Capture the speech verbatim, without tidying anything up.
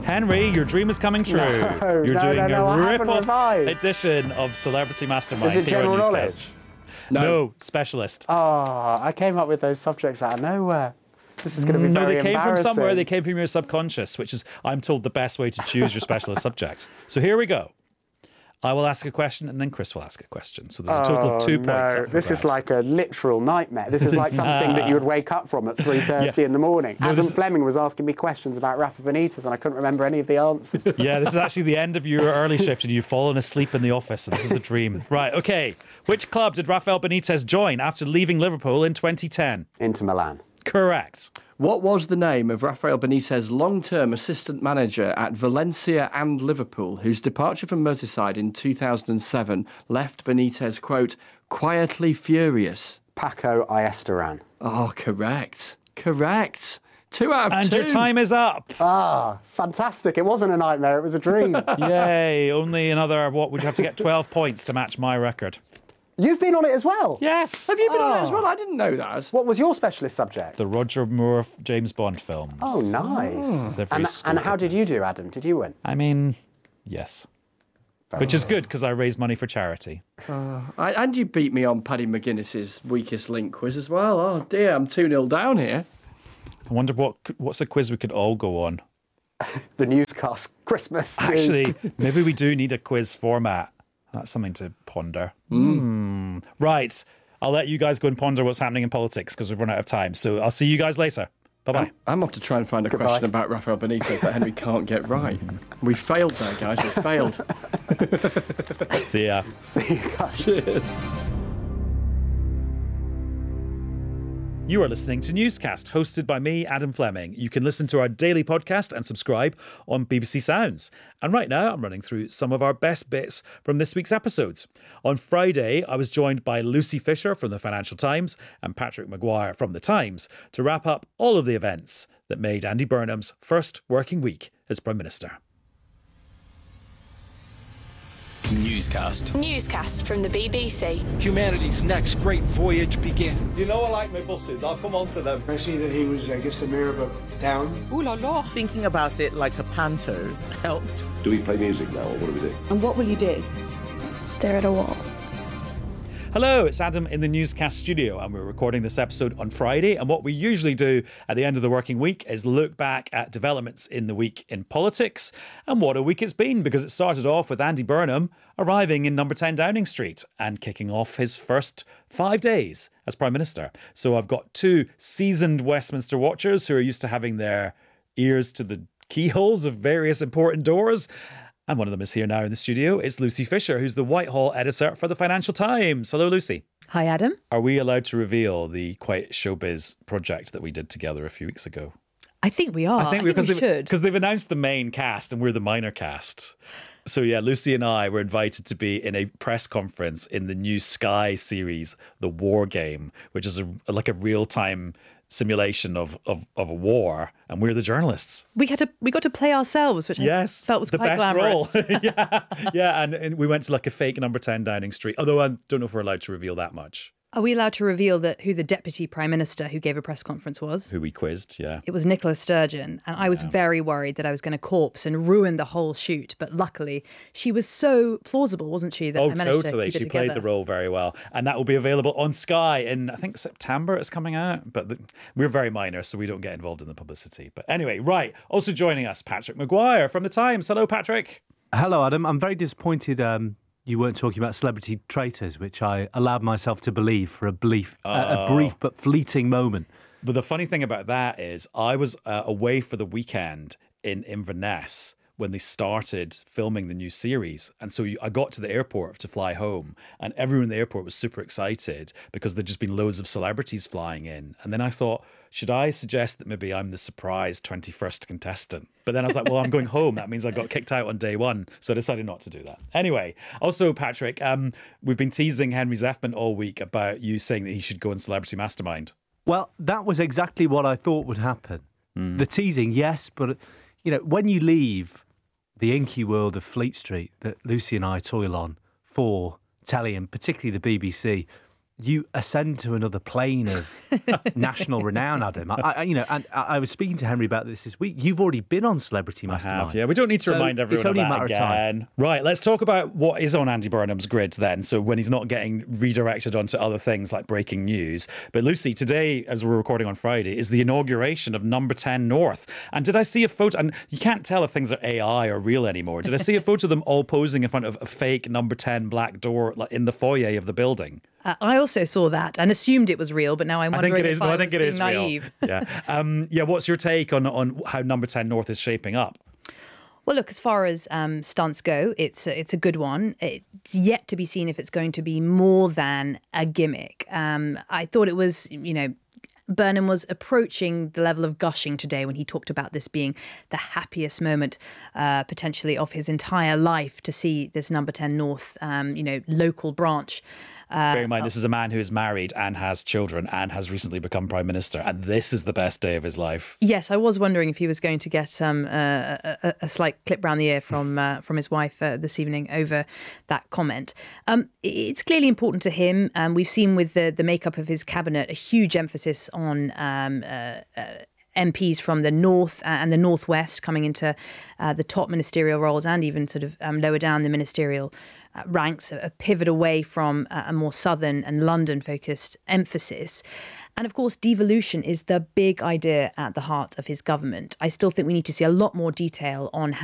Henry, your dream is coming true. No, You're no, doing no, no, a I haven't rip-off revised. edition of Celebrity Mastermind. Is it here on general Newscast. knowledge? No. No, specialist. Oh, I came up with those subjects out of nowhere. This is going to be No, very they came from embarrassing. somewhere. They came from your subconscious, which is, I'm told, the best way to choose your specialist subject. So here we go. I will ask a question and then Chris will ask a question. So there's a total of two Oh, points. no. up for This is grabs. like a literal nightmare. This is like something that you would wake up from at three thirty Yeah. in the morning. No, Adam this- Fleming was asking me questions about Rafa Benitez and I couldn't remember any of the answers. Yeah, this is actually the end of your early shift and you've fallen asleep in the office. And this is a dream. Right, okay. Which club did Rafael Benitez join after leaving Liverpool in twenty ten? Inter Milan. Correct. What was the name of Rafael Benitez's long-term assistant manager at Valencia and Liverpool, whose departure from Merseyside in two thousand seven left Benitez, quote, quietly furious? Paco Ayestaran. Oh, correct. Correct. Two out of And two. your time is up. Ah, fantastic. It wasn't a nightmare, it was a dream. Yay. Only another, what, would you have to get twelve points to match my record? You've been on it as well. Yes. Have you been on it as Oh. well? I didn't know that. What was your specialist subject? The Roger Moore James Bond films. Oh, nice. Every And, school and how did did you do, Adam? Did you win? I mean, yes. Which is good because I raised money for charity. I, and you beat me on Paddy McGuinness's weakest link quiz as well. Oh, dear, I'm two nil down here. I wonder what what's a quiz we could all go on. The newscast Christmas. dude. Actually, maybe we do need a quiz format. That's something to ponder. Mm. Right. I'll let you guys go and ponder what's happening in politics because we've run out of time. So I'll see you guys later. Bye-bye. I'm, I'm off to try and find a Goodbye. question about Rafael Benitez that Henry can't get right. We failed there, guys. We failed. See ya. See you guys. You are listening to Newscast, hosted by me, Adam Fleming. You can listen to our daily podcast and subscribe on B B C Sounds. And right now, I'm running through some of our best bits from this week's episodes. On Friday, I was joined by Lucy Fisher from the Financial Times and Patrick Maguire from The Times to wrap up all of the events that made Andy Burnham's first working week as Prime Minister. Newscast. Newscast from the B B C. Humanity's next great voyage begins. You know I like my buses. I'll come on to them. I see that he was, I guess, the mayor of a town. Ooh la la. Thinking about it like a panto helped. Do we play music now, or what do we do? And what will you do? Stare at a wall. Hello, it's Adam in the Newscast studio, and we're recording this episode on Friday. And what we usually do at the end of the working week is look back at developments in the week in politics and what a week it's been, because it started off with Andy Burnham arriving in number ten Downing Street and kicking off his first five days as Prime Minister. So I've got two seasoned Westminster watchers who are used to having their ears to the keyholes of various important doors. And one of them is here now in the studio. It's Lucy Fisher, who's the Whitehall editor for the Financial Times. Hello, Lucy. Hi, Adam. Are we allowed to reveal the quite showbiz project that we did together a few weeks ago? I think we are. I think, I think because we they've, should. Because they've announced the main cast and we're the minor cast. So yeah, Lucy and I were invited to be in a press conference in the new Sky series, The War Game, which is a, like a real-time simulation of, of, of a war, and we're the journalists. We had to we got to play ourselves, which yes, I felt was the quite best glamorous. role. yeah, yeah, and, and we went to like a fake number ten Downing Street, although I don't know if we're allowed to reveal that much. Are we allowed to reveal that who the Deputy Prime Minister who gave a press conference was? Who we quizzed, yeah. It was Nicola Sturgeon, and I was yeah. very worried that I was going to corpse and ruin the whole shoot, but luckily she was so plausible, wasn't she, that oh, I managed totally. to keep She it played together. the role very well, and that will be available on Sky in, I think, September it's coming out, but the, we're very minor, so we don't get involved in the publicity. But anyway, right, also joining us, Patrick Maguire from The Times. Hello, Patrick. Hello, Adam. I'm very disappointed um, you weren't talking about celebrity traitors, which I allowed myself to believe for a, belief, oh. a, a brief but fleeting moment. But the funny thing about that is I was uh, away for the weekend in Inverness when they started filming the new series. And so you, I got to the airport to fly home, and everyone in the airport was super excited because there'd just been loads of celebrities flying in. And then I thought, should I suggest that maybe I'm the surprise twenty-first contestant? But then I was like, well, I'm going home. That means I got kicked out on day one. So I decided not to do that. Anyway, also, Patrick, um, we've been teasing Henry Zeffman all week about you saying that he should go in Celebrity Mastermind. Well, that was exactly what I thought would happen. Mm. The teasing, yes, but, you know, when you leave the inky world of Fleet Street that Lucy and I toil on for telly and particularly the B B C, you ascend to another plane of national renown, Adam. I, I, you know, and I, I was speaking to Henry about this this week. You've already been on Celebrity Mastermind. Yeah, we don't need to so remind everyone it's only of a that matter again. of time. Right, let's talk about what is on Andy Burnham's grid then. So when he's not getting redirected onto other things like breaking news. But Lucy, today, as we're recording on Friday, is the inauguration of Number ten North. And did I see a photo? And you can't tell if things are A I or real anymore. Did I see a photo of them all posing in front of a fake Number ten black door like in the foyer of the building? Uh, I also saw that and assumed it was real, but now I'm wondering I think it if is. I No, I was think it being is naive. real. Yeah. Um, yeah. What's your take on on how Number ten North is shaping up? Well, look, as far as um, stunts go, it's a, it's a good one. It's yet to be seen if it's going to be more than a gimmick. Um, I thought it was, you know, Burnham was approaching the level of gushing today when he talked about this being the happiest moment uh, potentially of his entire life to see this Number ten North, um, you know, local branch. Uh, Bear in mind, this is a man who is married and has children and has recently become Prime Minister. And this is the best day of his life. Yes, I was wondering if he was going to get um, a, a, a slight clip round the ear from uh, from his wife uh, this evening over that comment. Um, it's clearly important to him. Um, we've seen with the, the makeup of his cabinet a huge emphasis on um, uh, uh, M Ps from the north and the northwest coming into uh, the top ministerial roles and even sort of um, lower down the ministerial uh, ranks, a pivot away from uh, a more southern and London-focused emphasis. And of course, devolution is the big idea at the heart of his government. I still think we need to see a lot more detail on how